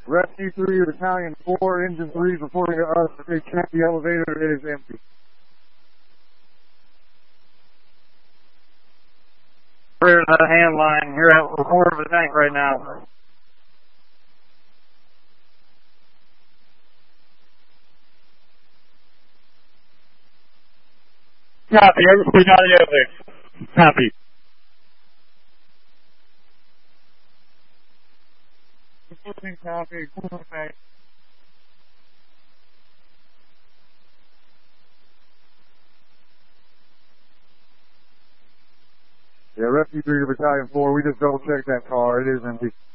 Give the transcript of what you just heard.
Rescue 3, Battalion 4, Engine 3, reporting to us that they checked the elevator. It is empty. Here's a hand line. You're at report of a tank right now. Copy. Everybody out of the elevator. Copy. Copy. Okay. Yeah, Rescue 3 to Battalion 4. We just double checked that car. It is empty.